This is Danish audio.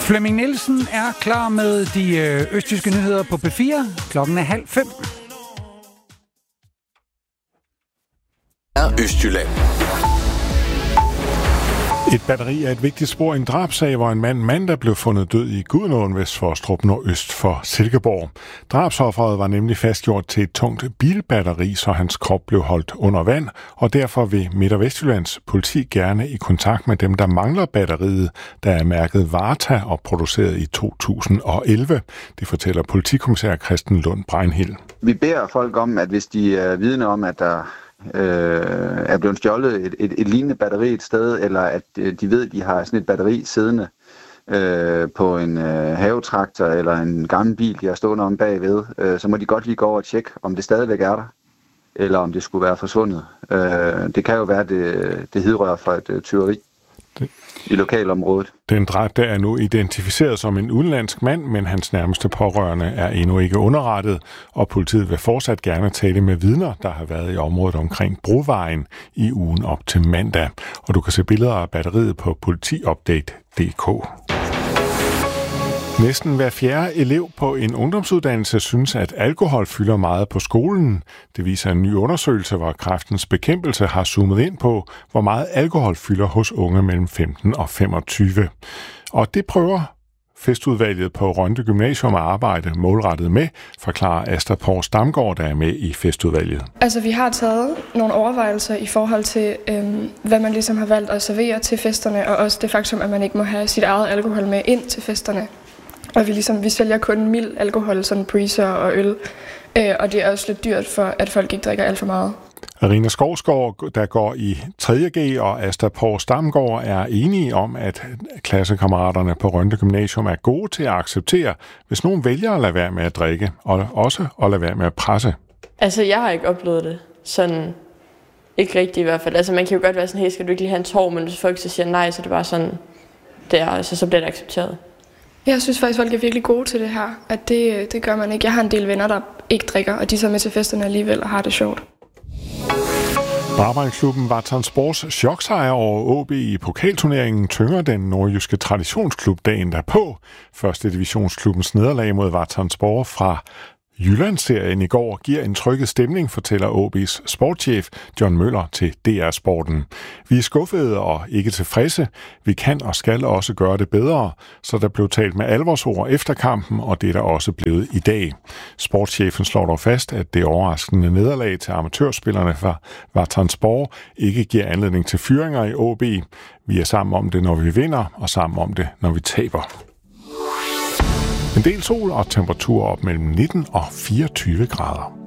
Flemming Nielsen er klar med de østjyske nyheder på P4. Klokken er 4:30. Østjylland. Et batteri er et vigtigt spor i en drabsag, hvor en mand mandag blev fundet død i Gudenåen vest for Strup nordøst for Silkeborg. Drabsofferet var nemlig fastgjort til et tungt bilbatteri, så hans krop blev holdt under vand, og derfor vil Midt- og Vestjyllands politi gerne i kontakt med dem, der mangler batteriet, der er mærket Varta og produceret i 2011. Det fortæller politikommissær Christen Lund Breinhild. Vi beder folk om, at hvis de er vidne om, at der er blevet stjålet et lignende batteri et sted, eller at de ved, at de har sådan et batteri siddende på en havetraktor eller en gammel bil, de har stående om bagved, så må de godt lige gå over og tjekke, om det stadigvæk er der, eller om det skulle være forsvundet. Det kan jo være, at det hidrører fra et tyveri i lokalområdet. Den dræbte er nu identificeret som en udenlandsk mand, men hans nærmeste pårørende er endnu ikke underrettet, og politiet vil fortsat gerne tale med vidner, der har været i området omkring Brovejen i ugen op til mandag. Og du kan se billeder af batteriet på politiupdate.dk. Næsten hver fjerde elev på en ungdomsuddannelse synes, at alkohol fylder meget på skolen. Det viser en ny undersøgelse, hvor Kræftens Bekæmpelse har zoomet ind på, hvor meget alkohol fylder hos unge mellem 15 og 25. Og det prøver festudvalget på Rønde Gymnasium at arbejde målrettet med, forklarer Asta Pors Damgaard, der er med i festudvalget. Altså, vi har taget nogle overvejelser i forhold til, hvad man ligesom har valgt at servere til festerne, og også det faktum, at man ikke må have sit eget alkohol med ind til festerne. Og vi sælger kun mild alkohol, sådan breezer og øl, og det er også lidt dyrt for, at folk ikke drikker alt for meget. Arina Skovsgaard, der går i 3.G, og Asta Pors Damgaard er enige om, at klassekammeraterne på Rønde Gymnasium er gode til at acceptere, hvis nogen vælger at lade være med at drikke, og også at lade være med at presse. Altså, jeg har ikke oplevet det sådan, ikke rigtigt i hvert fald. Altså, man kan jo godt være sådan, hey, skal du ikke lige have en tår, men hvis folk så siger nej, så er det bare sådan, det er, altså, så bliver det accepteret. Jeg synes faktisk, folk er virkelig gode til det her, at det gør man ikke. Jeg har en del venner, der ikke drikker, og de så med til festerne alligevel og har det sjovt. Brabrandklubben Vartans choksejr over AaB i pokalturneringen tynger den nordjyske traditionsklub dagen derpå. Første divisionsklubbens nederlag mod Vartansborg fra Jyllandsserien i går giver en trykket stemning, fortæller AaB's sportschef John Møller til DR Sporten. Vi er skuffede og ikke tilfredse. Vi kan og skal også gøre det bedre, så der blev talt med alvorsord efter kampen, og det er der også blevet i dag. Sportschefen slår dog fast, at det overraskende nederlag til amatørspillerne fra Vartansborg ikke giver anledning til fyringer i AaB. Vi er sammen om det, når vi vinder, og sammen om det, når vi taber. En del sol og temperaturer op mellem 19 og 24 grader.